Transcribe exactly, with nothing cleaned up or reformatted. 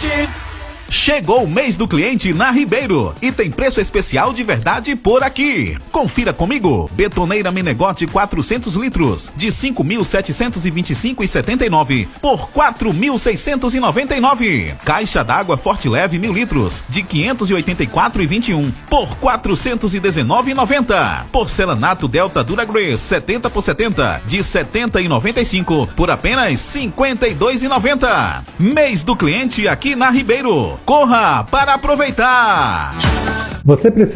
Chegou o mês do cliente na Ribeiro e tem preço especial de verdade por aqui. Confira comigo. Betoneira Menegote quatrocentos litros de cinco mil setecentos e vinte e cinco reais e setenta e nove centavos por quatro mil seiscentos e noventa e nove reais. Caixa d'água Forte Leve mil litros de quinhentos e oitenta e quatro reais e vinte e um centavos por quatrocentos e dezenove reais e noventa centavos. Porcelanato Delta Dura Grace setenta por setenta de setenta e noventa e cinco centavos por apenas cinquenta e dois reais e noventa centavos. Mês do cliente aqui na Ribeiro. Corra para aproveitar! Você precisa